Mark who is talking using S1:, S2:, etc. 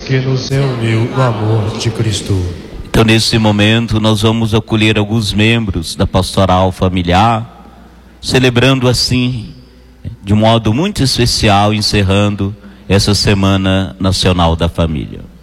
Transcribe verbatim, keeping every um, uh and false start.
S1: que nos reuniu no amor de Cristo.
S2: Então, nesse momento, nós vamos acolher alguns membros da pastoral familiar, celebrando assim, de modo muito especial, encerrando essa Semana Nacional da Família.